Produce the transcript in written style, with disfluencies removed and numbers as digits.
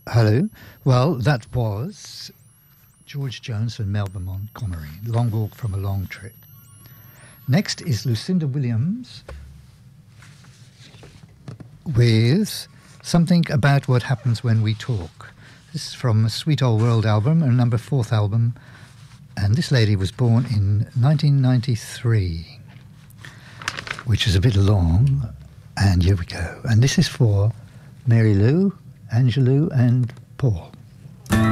Hello. Well, that was George Jones and Melba Montgomery, Long Walk from a Long Trip. Next is Lucinda Williams with Something About What Happens When We Talk. This is from a Sweet Old World album, a number 4th album, and this lady was born in 1993, which is a bit long, and here we go. And this is for Mary Lou, Angelou and Paul.